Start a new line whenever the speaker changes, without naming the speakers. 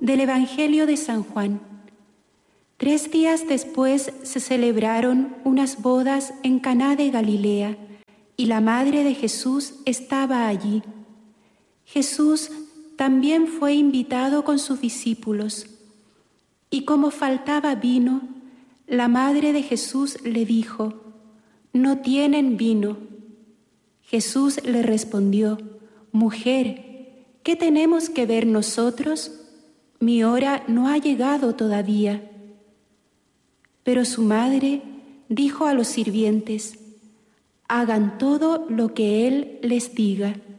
Del Evangelio de San Juan. 3 días después se celebraron unas bodas en Caná de Galilea, y la madre de Jesús estaba allí. Jesús también fue invitado con sus discípulos, y como faltaba vino, la madre de Jesús le dijo: «No tienen vino». Jesús le respondió: «Mujer, ¿qué tenemos que ver nosotros? Mi hora no ha llegado todavía». Pero su madre dijo a los sirvientes: «Hagan todo lo que Él les diga».